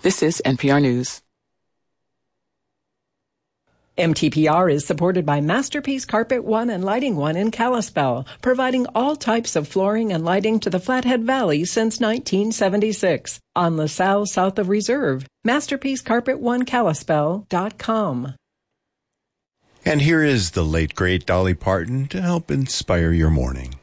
This is NPR News. MTPR is supported by Masterpiece Carpet One and Lighting One in Kalispell, providing all types of flooring and lighting to the Flathead Valley since 1976. On LaSalle, south of Reserve. MasterpieceCarpetOneKalispell.com. And here is the late, great Dolly Parton to help inspire your morning.